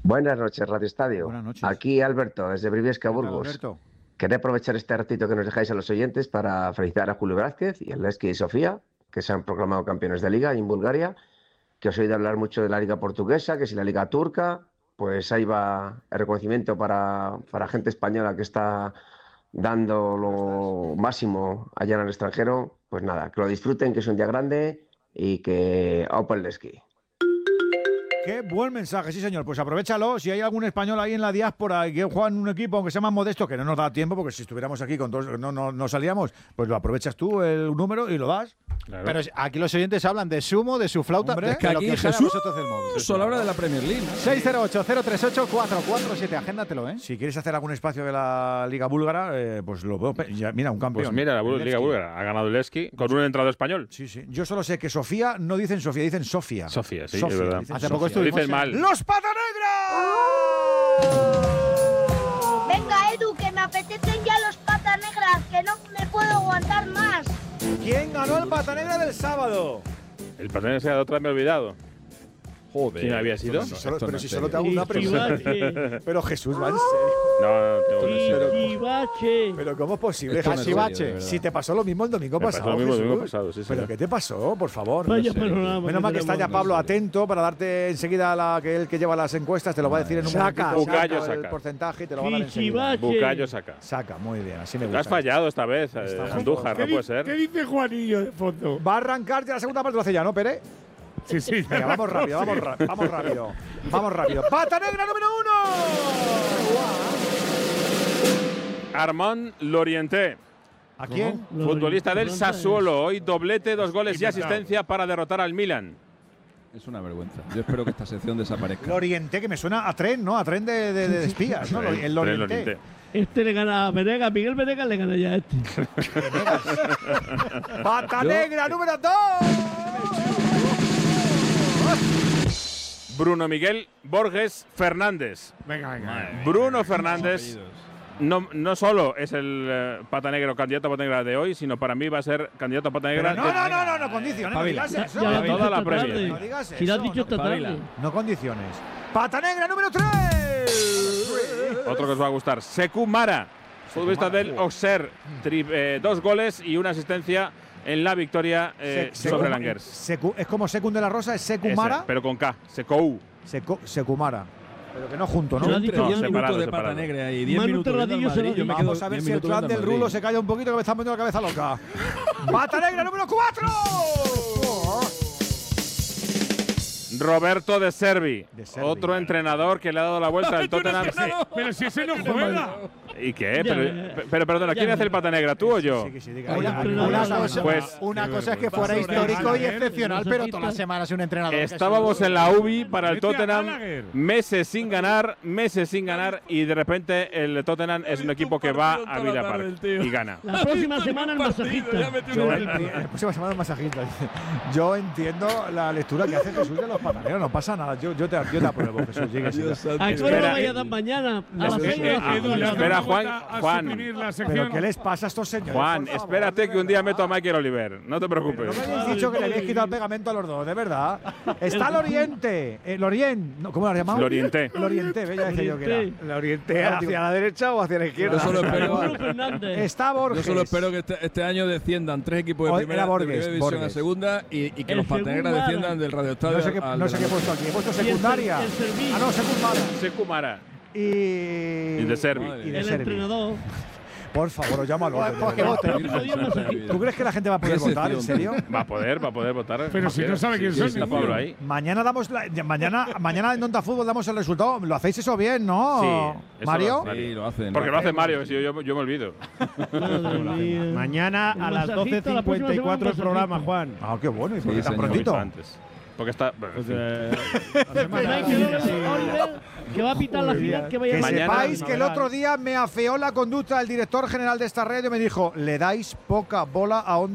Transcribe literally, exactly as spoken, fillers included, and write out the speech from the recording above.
Buenas noches, Radio Estadio. Buenas noches. Aquí Alberto, desde Briviesca, Hola, Burgos. Alberto. Quería aprovechar este ratito que nos dejáis a los oyentes para felicitar a Julio Vázquez y a Levski y Sofía, que se han proclamado campeones de liga en Bulgaria, que os he oído hablar mucho de la liga portuguesa, que si la liga turca, pues ahí va el reconocimiento para, para gente española que está dando lo máximo allá en el extranjero. Pues nada, que lo disfruten, que es un día grande y que Open Levski. Qué buen mensaje, sí señor, pues aprovechalo, si hay algún español ahí en la diáspora y que juega en un equipo aunque sea más modesto, que no nos da tiempo porque si estuviéramos aquí con todos no, no, no salíamos, pues lo aprovechas tú el número y lo das. Claro. Pero aquí los oyentes hablan de su humo, de su flauta, Hombre, es que de lo aquí que os haga a Jesús vosotros el móvil. solo habla de la Premier League. seis cero ocho, cero tres ocho, cuatro cuatro siete, agéndatelo, ¿eh? Si quieres hacer algún espacio de la Liga Búlgara, eh, pues lo veo. pe- ya, mira, un campeón. Pues mira, la Bul- Levski. Liga Búlgara ha ganado Levski con un entrado español. Sí, sí. Yo solo sé que Sofía no dicen Sofía, dicen Sofía. Sofía, sí, es verdad. dicen Hace Sofía. poco Lo estuvimos dices en- mal. ¡Los Patanegra! Venga, Edu, que me apetecen ya los patas negras, que no me puedo aguantar más. ¿Quién ganó el Patanegra del sábado? El patrón de otra me he olvidado. Joder. ¿Quién había sido? Si solo- esto pero no si es solo te serio. hago una pregunta. Chivache. Pero Jesús, va en serio. No, no tengo que ser. Chivache. Pero ¿cómo es posible, Esto no es Jesús? serio, de verdad. Si te pasó lo mismo el domingo Me pasó pasado, lo mismo el domingo Jesús. pasado, sí, ¿Pero señor. qué te pasó, por favor? Vaya No sé. panorama Menos mal que está ya tenemos. Pablo atento para darte enseguida la que él que lleva las encuestas, te lo va a decir en un Saca. momentito, Bucayo el saca. porcentaje y te lo va a dar enseguida. Chivache. Bucayo saca. Saca, muy bien, así me Te gusta. has fallado esta vez, eh, Está Andújar, ¿Qué no di- puede ser. ¿Qué dice Juanillo de fondo? Va a arrancar ya la segunda parte, lo hace ya, ¿no, Pere? Sí, sí. Venga, vamos rápido, vamos, ra- vamos rápido. Vamos rápido. ¡Pata negra número uno! Armand Lorienté, ¿A quién? futbolista del Lorienté. Sassuolo. Hoy doblete, dos goles y Inventado. asistencia para derrotar al Milan. Es una vergüenza. Yo espero que esta sección desaparezca. El Oriente, que me suena a tren, ¿no? A tren de, de, de espías, ¿no? El, el Tren Oriente. Este le gana a Venegas, Miguel Venegas le gana ya a este. ¡Pata Yo- negra número dos! Bruno Miguel Borges Fernández. Venga, venga. Bruno Fernández no, no solo es el eh, pata negro candidato a pata negra de hoy, sino para mí va a ser candidato a pata negra No, de- no, no, no, no condiciones, no digas Ya, eso. ya lo has Toda dicho la esta Premier. tarde. No digas Si lo has eso, dicho no, esta espabila. tarde. No condiciones. ¡Pata negra número tres! Otro que os va a gustar, Sekou Mara, futbolista Mara, del joder. Auxerre, tri- eh, dos goles y una asistencia en la victoria eh, Se- sobre Secu- Langers. Secu- es como Secund de la Rosa, es Ese, Secumara, pero con K, Sekou. Secu- Secumara. Pero que no junto, Yo ¿no? lo he dicho Entre diez No, minutos separado, de pata separado. negra y diez Manu minutos viendo al Terradillo se lo Madrid, yo me dijo. quedo Vamos a ver diez si el minutos clan viendo del al Rulo Madrid. se calla un poquito que me están poniendo la cabeza loca. ¡Pata negra número cuatro! Roberto De Servi, De Servi. otro entrenador que le ha dado la vuelta al Tottenham. Pero si ese no juega. ¿Y qué? Ya, Pero, ya. pero perdona, ¿quién Ya, hace el pata negra, tú o yo? Sí, que sí, diga. Una, Oye, pero una no, cosa, no, Pues- una cosa es que vergüenza. fuera Sobre histórico y Gallagher, excepcional, no pero se todas las quita. semanas un entrenador. que Estábamos en la U B I para el Vete a Tottenham, Gallagher. meses sin ganar, meses sin ganar, y de repente el Tottenham es un equipo que va a Villa Park y gana. La próxima semana el masajista. Yo enti- la próxima semana masajista. dice. Yo entiendo la lectura que hace Jesús de los pataneros, no pasa nada. Yo, yo, te, yo te apruebo, Jesús. Llegue, siga. Dios santo. ¿A qué hora Espera, lo vaya a eh, dar mañana? A las espera, seis de la eh, tarde. Edu, espera, Juan, Juan. ¿Pero qué les pasa a estos señores? Juan, por favor, espérate de que un día verdad? meto a Michael Oliver, no te Pero preocupes. no me habéis dicho que le habéis quitado el pegamento a los dos, de verdad. Está el Oriente. El Oriente. No, ¿cómo lo has llamado? Lo orienté. El Oriente, ve, ya decía yo que Oriente. era. ¿La orienté hacia la derecha o hacia la izquierda? Yo solo espero, Bruno Fernández. Está yo Borges. solo espero que este, este año desciendan tres equipos de Hoy primera, era de Borges, primera división a Borges. segunda y, y que El los patanegras Segunda. desciendan del Radio Estadio. No sé qué, al- no sé qué he puesto aquí. He puesto el secundaria. Ser- el Serví. Ah, no, secundaria. Sekou Mara. Y. Y de Servi. Madre Y de El Servi. entrenador. Por favor, llámalo. Pues que vote. ¿Tú crees que la gente va a poder ¿Qué votar, en sección? serio? Va a poder, va a poder votar. Pero si no sabe quién Sí, son, está ninguno. Pablo ahí. Mañana damos la, ya- mañana, mañana en Onda Fútbol damos el resultado. ¿Lo hacéis eso bien, no? Sí, eso Mario. lo- Sí, lo hacen. Porque lo hace Mario, si yo, yo, yo me olvido. Madre mía. Mañana El a las masajista, doce la próxima cincuenta y cuatro el semana programa, masajista. Juan. Ah, qué bueno. ¿Y por Sí, qué tan señor. prontito? Antes. Porque está. bueno, en Pues, fin. eh, ¿Sabéis que Oliver, que va a pitar la final que vaya Que a Mañana- sepáis que el otro día me afeó la conducta del director general de esta red y me dijo, le dais poca bola a Onda